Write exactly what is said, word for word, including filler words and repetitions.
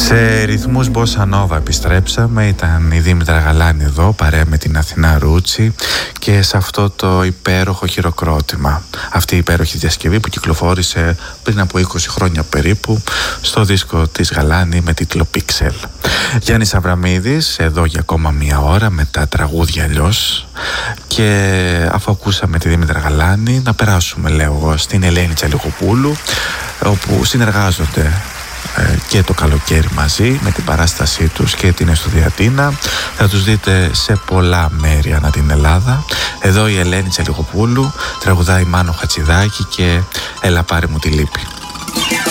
Σε ρυθμούς Bossa Nova επιστρέψαμε. Ήταν η Δήμητρα Γαλάνη εδώ παρέα με την Αθηνά Ρούτσι και σε αυτό το υπέροχο χειροκρότημα, αυτή η υπέροχη διασκευή που κυκλοφόρησε πριν από είκοσι χρόνια περίπου στο δίσκο της Γαλάνη με τίτλο Pixel. Γιάννης Αβραμίδης εδώ για ακόμα μία ώρα με τα τραγούδια αλλιώς, και αφού ακούσαμε τη Δήμητρα Γαλάνη να περάσουμε, λέω εγώ, στην Ελένη Τσαλικοπούλου, όπου συνεργάζονται και το καλοκαίρι μαζί με την παράστασή τους και την Εστοδιατίνα. Θα τους δείτε σε πολλά μέρη ανά την Ελλάδα. Εδώ η Ελένη Τσαλικοπούλου τραγουδάει Μάνο Χατσιδάκη και «Έλα πάρε μου τη λύπη».